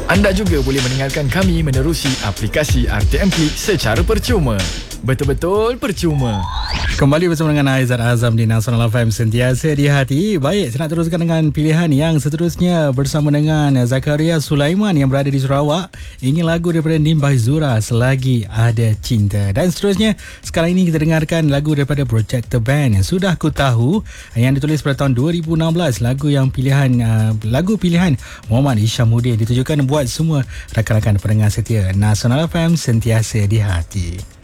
Anda juga boleh mendengarkan kami menerusi aplikasi RTM Klik secara percuma. Betul-betul percuma. Kembali bersama dengan Aizat Azam di Nasional FM, sentiasa di hati. Baik, saya nak teruskan dengan pilihan yang seterusnya bersama dengan Zakaria Sulaiman yang berada di Sarawak. Ingin lagu daripada Nimbah Zura, Selagi Ada Cinta. Dan seterusnya, sekarang ini kita dengarkan lagu daripada Project The Band, Sudah Ku Tahu, yang ditulis pada tahun 2016. Lagu pilihan Muhammad Hishamuddin, ditujukan buat semua rakan-rakan pendengar setia Nasional FM, sentiasa di hati.